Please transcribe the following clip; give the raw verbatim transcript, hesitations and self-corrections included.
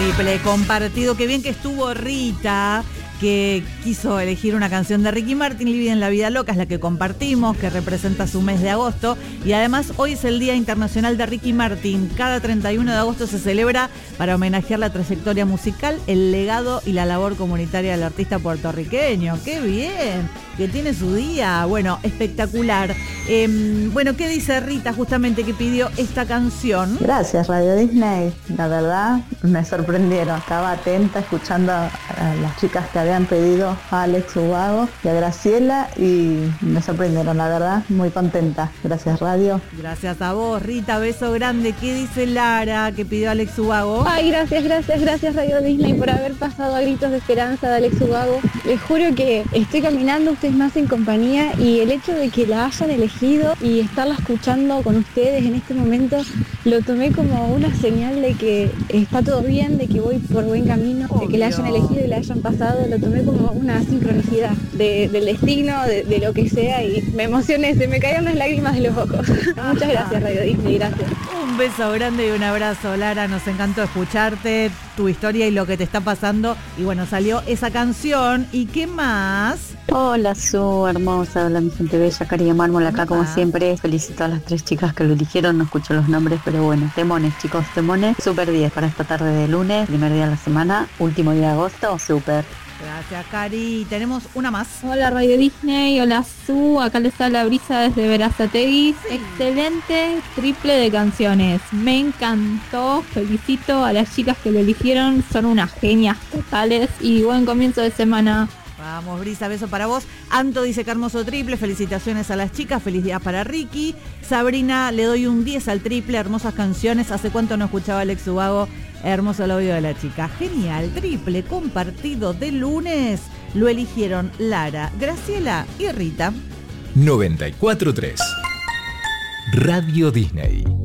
triple compartido. Qué bien que estuvo Rita, que quiso elegir una canción de Ricky Martin. Livia en la vida loca es la que compartimos, que representa su mes de agosto. Y además hoy es el Día Internacional de Ricky Martin. Cada treinta y uno de agosto se celebra para homenajear la trayectoria musical, el legado y la labor comunitaria del artista puertorriqueño. ¡Qué bien! Que tiene su día. Bueno, espectacular. Eh, bueno, ¿qué dice Rita justamente que pidió esta canción? Gracias, Radio Disney. La verdad, me sorprendieron. Estaba atenta escuchando a las chicas que habían pedido a Alex Ubago y a Graciela y me sorprendieron, la verdad, muy contenta. Gracias, Radio. Gracias a vos, Rita. Beso grande. ¿Qué dice Lara que pidió a Alex Ubago? Ay, gracias, gracias, gracias Radio Disney por haber pasado a gritos de esperanza de Alex Ubago. Les juro que estoy caminando, ustedes me hacen compañía y el hecho de que la hayan elegido y estarla escuchando con ustedes en este momento lo tomé como una señal de que está todo bien, de que voy por buen camino, Obvio. De que la hayan elegido y la hayan pasado, lo tomé como una sincronicidad de, del destino, de, de lo que sea y me emocioné, se me caían las lágrimas de los ojos. Muchas gracias Radio Disney, gracias. Un beso grande y un abrazo, Lara. Nos encantó escucharte, tu historia y lo que te está pasando. Y bueno, salió esa canción. ¿Y qué más? Hola, Su, hermosa. Hola, mi gente bella. Cari Mármol acá, como siempre. Felicito a las tres chicas que lo eligieron. No escucho los nombres, pero bueno. Temones, chicos, temones. Super diez para esta tarde de lunes. Primer día de la semana. Último día de agosto. Super. Gracias, Cari. Tenemos una más. Hola Radio Disney, hola Su, acá les habla Brisa desde Verazategui. Sí. Excelente triple de canciones, me encantó, felicito a las chicas que lo eligieron, son unas genias totales y buen comienzo de semana. Vamos, Brisa, beso para vos. Anto dice que hermoso triple, felicitaciones a las chicas, feliz día para Ricky. Sabrina, le doy un diez al triple, hermosas canciones. ¿Hace cuánto no escuchaba Alex Ubago? Hermoso el audio de la chica. Genial, triple compartido de lunes. Lo eligieron Lara, Graciela y Rita. noventa y cuatro punto tres Radio Disney.